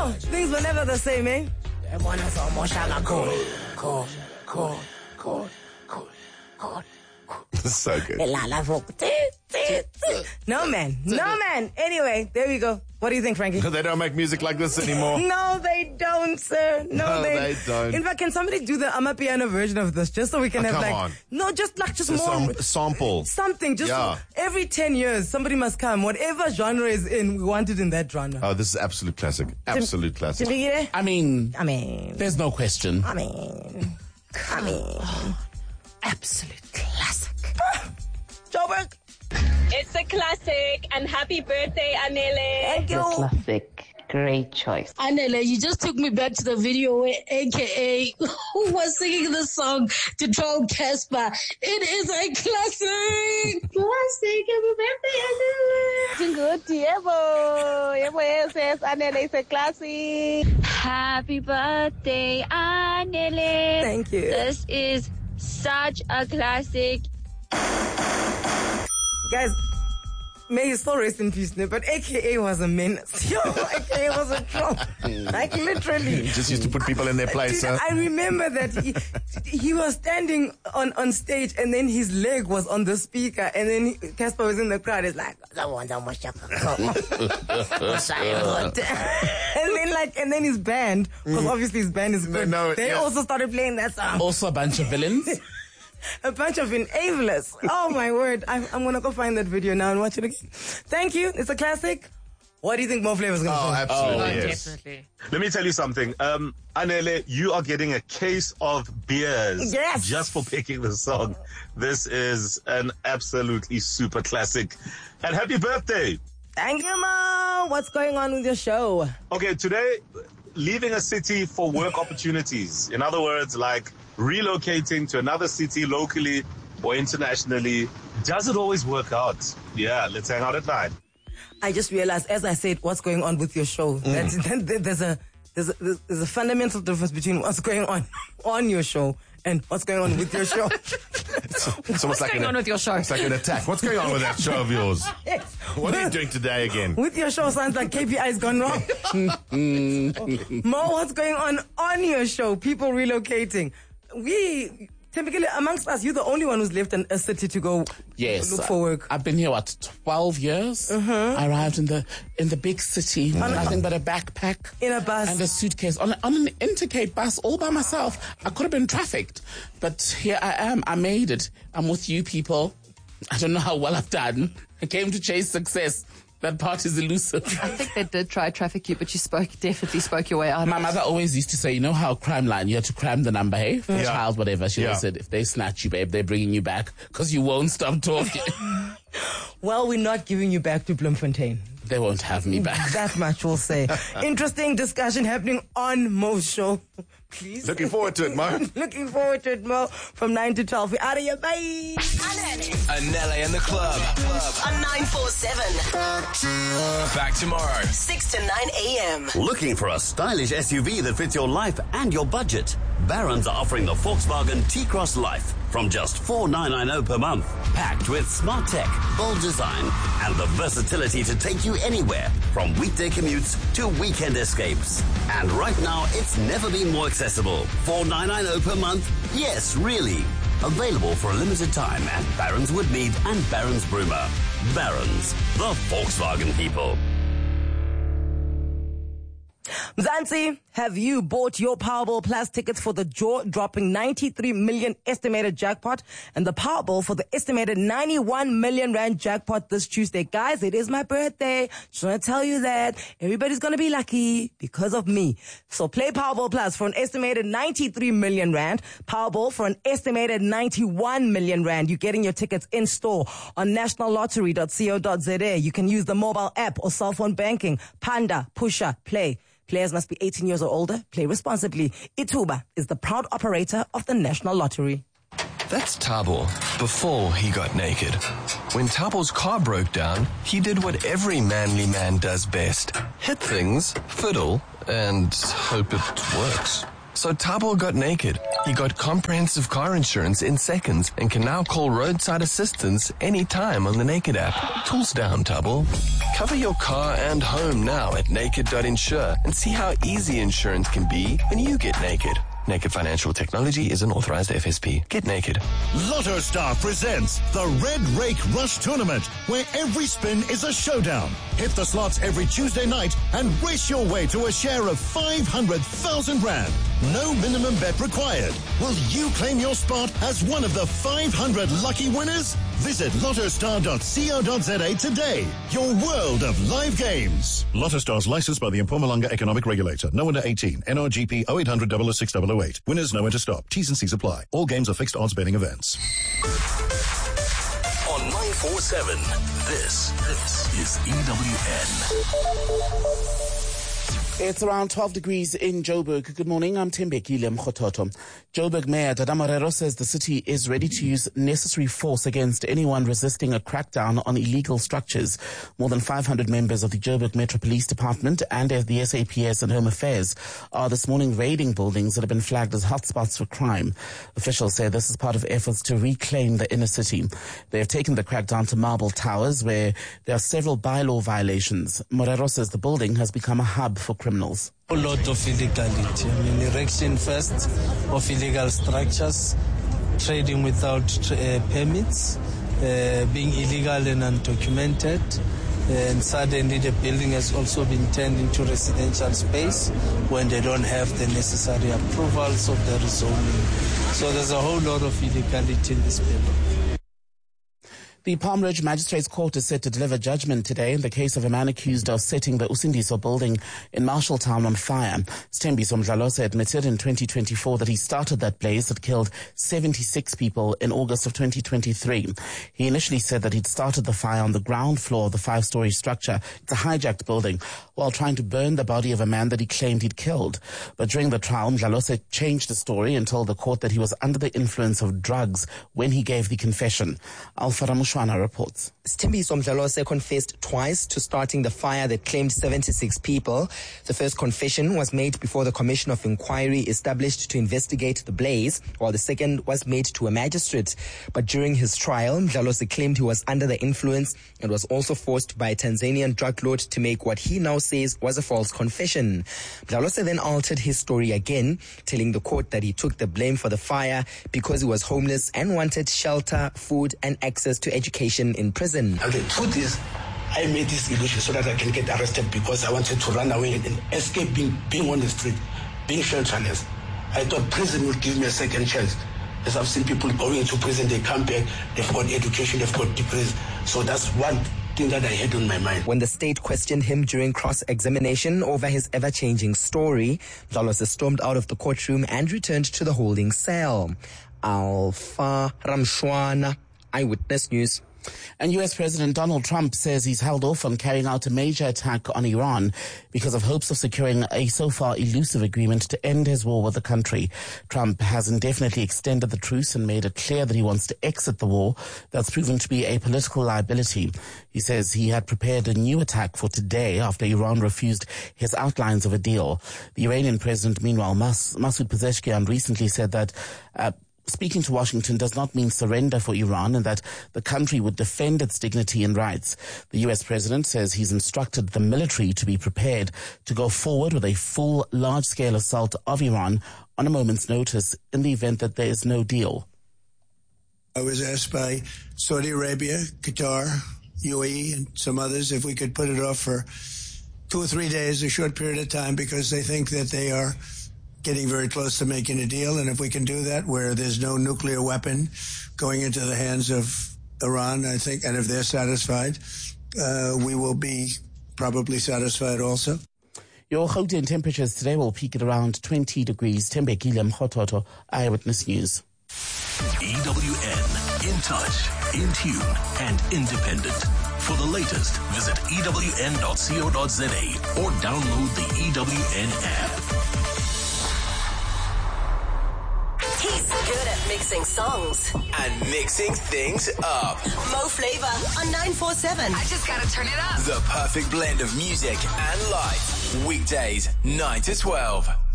Oh, things were never the same, eh? So good. No, man. Anyway, there we go. What do you think, Frankie? They don't make music like this anymore. No, they don't, sir. No, they don't. In fact, can somebody do the Amapiano version of this just so we can have come like... on. No, just more... Some sample. Something, just Yeah. every 10 years, somebody must come. Whatever genre is in, we want it in that genre. Oh, this is absolute classic. Absolute classic. I mean, there's no question. Absolute classic. Joburg. It's a classic, and happy birthday, Anele. Thank you. Classic. Great choice. Anele, you just took me back to the video where AKA who was singing the song to troll Casper. It is a classic. Classic. Happy birthday, Anele. Yes, Anele, it's a classic. Happy birthday, Anele. Thank you. This is such a classic. Guys, may his soul rest in peace, but AKA was a menace. Yo, AKA was a troll. Like literally. Just used to put people in their place, Dude, huh? I remember that he was standing on stage and then his leg was on the speaker and then Casper was in the crowd. It's like, and then his band, because obviously his band is good, they also started playing that song. Also a bunch of villains. A bunch of enablers. Oh my word. I'm going to go find that video now and watch it again. Thank you. It's a classic. What do you think Mo Flavour's going to say? Absolutely. Yes. Definitely. Let me tell you something. Anele, you are getting a case of beers. Yes. Just for picking the song. This is an absolutely super classic. And happy birthday. Thank you, Mo. What's going on with your show? Okay, today, leaving a city for work opportunities. In other words, like relocating to another city locally or internationally. Does it always work out? Yeah, let's hang out at 9. I just realized, as I said, what's going on with your show. There's a fundamental difference between what's going on your show and what's going on with your show. It's almost What's going on with your show? It's like an attack. What's going on with that show of yours? Yes. What are you doing today again? With your show sounds like KPI's gone wrong. Mo, what's going on your show? People relocating. We, typically, amongst us, you're the only one who's left a city to go look for work. I've been here, 12 years? I arrived in the big city, nothing but a backpack. In a bus. And a suitcase. On an Intercape bus, all by myself. I could have been trafficked. But here I am. I made it. I'm with you people. I don't know how well I've done. I came to chase success. That part is elusive. I think they did try to traffic you, but you definitely spoke your way out. My mother always used to say, you know how crime line, you have to cram the number, hey? For a child, whatever. She always said, if they snatch you, babe, they're bringing you back because you won't stop talking. Well, we're not giving you back to Bloemfontein. They won't have me back. That much we'll say. Interesting discussion happening on Mo's show. Please. Looking forward to it, Mo. Looking forward to it, Mo. From 9 to 12. We're out of here. Bye. Anele and the club. On 947. Back tomorrow. 6 to 9 a.m. Looking for a stylish SUV that fits your life and your budget? Barron's are offering the Volkswagen T-Cross Life from just $4,990 per month. Packed with smart tech, bold design, and the versatility to take you anywhere from weekday commutes to weekend escapes. And right now, it's never been more accessible. $4,990 per month? Yes, really. Available for a limited time at Barron's Woodmead and Barron's Broomer. Barron's, the Volkswagen people. Mzansi, have you bought your Powerball Plus tickets for the jaw-dropping 93 million estimated jackpot and the Powerball for the estimated 91 million rand jackpot this Tuesday? Guys, it is my birthday. Just want to tell you that everybody's going to be lucky because of me. So play Powerball Plus for an estimated 93 million rand, Powerball for an estimated 91 million rand. You're getting your tickets in store on nationallottery.co.za. You can use the mobile app or cell phone banking. Panda, Pusha, Play. Players must be 18 years or older. Play responsibly. Ituba is the proud operator of the National Lottery. That's Thabo before he got naked. When Thabo's car broke down, he did what every manly man does best. Hit things, fiddle, and hope it works. So Thabo got naked. He got comprehensive car insurance in seconds and can now call roadside assistance anytime on the Naked app. Tools down, Tabo. Cover your car and home now at naked.insure and see how easy insurance can be when you get naked. Naked Financial Technology is an authorized FSP. Get naked. Lotto Star presents the Red Rake Rush Tournament, where every spin is a showdown. Hit the slots every Tuesday night and race your way to a share of 500,000 Rand. No minimum bet required. Will you claim your spot as one of the 500 lucky winners? Visit lottostar.co.za today. Your world of live games. Lotto Star's licensed by the Mpumalanga Economic Regulator. No under 18. NRGP 0800 006 Winners know when to stop. T's and C's apply. All games are fixed odds betting events. On 947, this is EWN. It's around 12 degrees in Joburg. Good morning, I'm Tembekile Mkhototo. Joburg Mayor Dada Marero says the city is ready to use necessary force against anyone resisting a crackdown on illegal structures. More than 500 members of the Joburg Metro Police Department and the SAPS and Home Affairs are this morning raiding buildings that have been flagged as hotspots for crime. Officials say this is part of efforts to reclaim the inner city. They have taken the crackdown to Marble Towers, where there are several bylaw violations. Marero says the building has become a hub for criminals. A lot of illegality. Erection first of illegal structures, trading without permits, being illegal and undocumented, and suddenly the building has also been turned into residential space when they don't have the necessary approvals of the rezoning. So there's a whole lot of illegality in this building. The Palm Ridge Magistrates Court is set to deliver judgment today in the case of a man accused of setting the Usindiso building in Marshalltown on fire. Sthembiso Mdlalose admitted in 2024 that he started that blaze that killed 76 people in August of 2023. He initially said that he'd started the fire on the ground floor of the 5-story structure. It's a hijacked building, while trying to burn the body of a man that he claimed he'd killed. But during the trial, Mdlalose changed the story and told the court that he was under the influence of drugs when he gave the confession. Alpha Ramushwana reports. Sthembiso Mdlalose confessed twice to starting the fire that claimed 76 people. The first confession was made before the Commission of Inquiry established to investigate the blaze, while the second was made to a magistrate. But during his trial, Mdlalose claimed he was under the influence and was also forced by a Tanzanian drug lord to make what he now says was a false confession. Mdlalose then altered his story again, telling the court that he took the blame for the fire because he was homeless and wanted shelter, food, and access to education in prison. And the truth is, I made this illusion so that I can get arrested because I wanted to run away and escape being on the street, being shelterless. I thought prison would give me a second chance. As I've seen people going into prison, they come back, they've got education, they've got degrees. So that's one thing that I had on my mind. When the state questioned him during cross-examination over his ever-changing story, Mdlalose stormed out of the courtroom and returned to the holding cell. Alpha Ramshwana, Eyewitness News. And U.S. President Donald Trump says he's held off on carrying out a major attack on Iran because of hopes of securing a so far elusive agreement to end his war with the country. Trump has indefinitely extended the truce and made it clear that he wants to exit the war that's proven to be a political liability. He says he had prepared a new attack for today after Iran refused his outlines of a deal. The Iranian president, meanwhile, Masoud Pezeshkian, recently said that speaking to Washington does not mean surrender for Iran and that the country would defend its dignity and rights. The U.S. president says he's instructed the military to be prepared to go forward with a full, large-scale assault of Iran on a moment's notice in the event that there is no deal. I was asked by Saudi Arabia, Qatar, UAE, and some others if we could put it off for 2 or 3 days, a short period of time, because they think that they are getting very close to making a deal. And if we can do that where there's no nuclear weapon going into the hands of Iran, I think, and if they're satisfied, we will be probably satisfied also. Your Gauteng temperatures today will peak at around 20 degrees. Tembekile Mkhototo, Eyewitness News. EWN, in touch, in tune, and independent. For the latest, visit ewn.co.za or download the EWN app. He's good at mixing songs and mixing things up. Mo Flavor on 947. I just gotta turn it up. The perfect blend of music and life. Weekdays, 9 to 12.